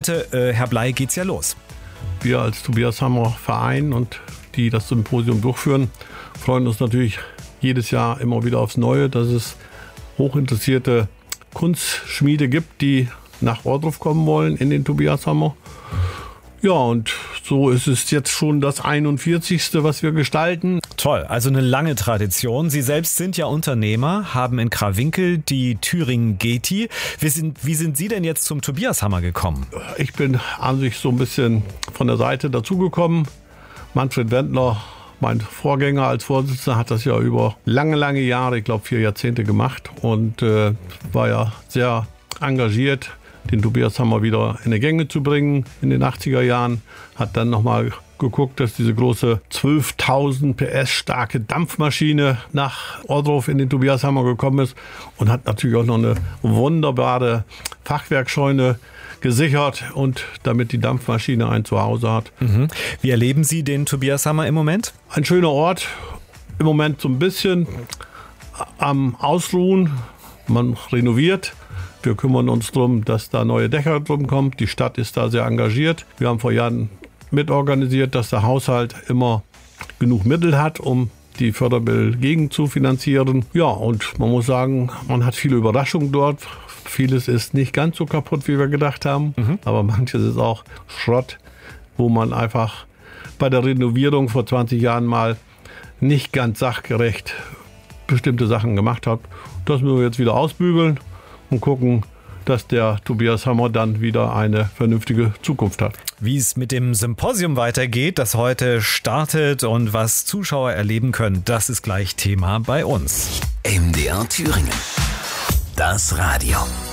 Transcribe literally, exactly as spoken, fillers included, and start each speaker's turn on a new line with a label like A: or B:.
A: heute, äh, Herr Bley, geht's ja los.
B: Wir als Tobias Hammer Verein und die das Symposium durchführen, freuen uns natürlich jedes Jahr immer wieder aufs Neue, dass es hochinteressierte Kunstschmiede gibt, die nach Ohrdruf kommen wollen in den Tobias Hammer. Ja, und so ist es jetzt schon das einundvierzigste, was wir gestalten.
A: Toll, also eine lange Tradition. Sie selbst sind ja Unternehmer, haben in Krawinkel die Thüringen Geti. Wie sind, wie sind Sie denn jetzt zum Tobias Hammer gekommen?
B: Ich bin an sich so ein bisschen von der Seite dazugekommen. Manfred Wendler, mein Vorgänger als Vorsitzender, hat das ja über lange, lange Jahre, ich glaube vier Jahrzehnte gemacht und äh, war ja sehr engagiert, den Tobias Hammer wieder in die Gänge zu bringen in den achtziger Jahren. Hat dann nochmal geguckt, dass diese große zwölftausend P S starke Dampfmaschine nach Ohrdruf in den Tobias Hammer gekommen ist und hat natürlich auch noch eine wunderbare Fachwerkscheune gesichert und damit die Dampfmaschine ein Zuhause hat.
A: Mhm. Wie erleben Sie den Tobias Hammer im Moment?
B: Ein schöner Ort, im Moment so ein bisschen am Ausruhen. Man renoviert. Wir kümmern uns darum, dass da neue Dächer drum kommen. Die Stadt ist da sehr engagiert. Wir haben vor Jahren mitorganisiert, dass der Haushalt immer genug Mittel hat, um die Fördermittel gegen zu finanzieren. Ja, und man muss sagen, man hat viele Überraschungen dort. Vieles ist nicht ganz so kaputt, wie wir gedacht haben. Mhm. Aber manches ist auch Schrott, wo man einfach bei der Renovierung vor zwanzig Jahren mal nicht ganz sachgerecht bestimmte Sachen gemacht hat. Das müssen wir jetzt wieder ausbügeln und gucken, dass der Tobias Hammer dann wieder eine vernünftige Zukunft hat.
A: Wie es mit dem Symposium weitergeht, das heute startet und was Zuschauer erleben können, das ist gleich Thema bei uns.
C: M D R Thüringen. Das Radio.